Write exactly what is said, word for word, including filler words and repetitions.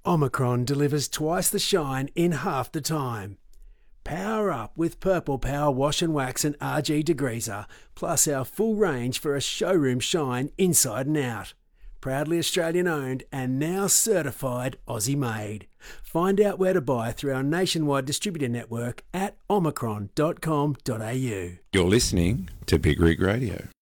Omicron delivers twice the shine in half the time. Power up with Purple Power Wash and Wax and R G Degreaser, plus our full range for a showroom shine inside and out. Proudly Australian owned and now certified Aussie made. Find out where to buy through our nationwide distributor network at omicron dot com dot a u. You're listening to Big Rig Radio.